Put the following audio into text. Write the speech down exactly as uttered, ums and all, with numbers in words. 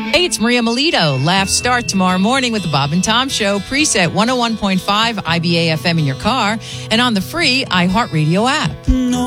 Hey, it's Maria Melito. Laugh start tomorrow morning with the Bob and Tom Show. Preset one oh one point five I B A F M in your car and on the free iHeartRadio app.